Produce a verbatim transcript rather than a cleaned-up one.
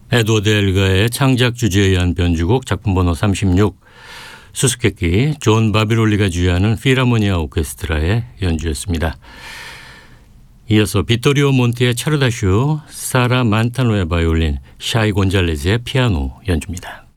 에드워드 엘가의 창작 주제에 의한 변주곡 작품 번호 삼십육, 수수께끼 존 바비롤리가 주의하는 필하모니아 오케스트라의 연주였습니다. 이어서 비토리오 몬티의 차르다슈, 사라 만타노의 바이올린, 샤이 곤잘레즈의 피아노 연주입니다.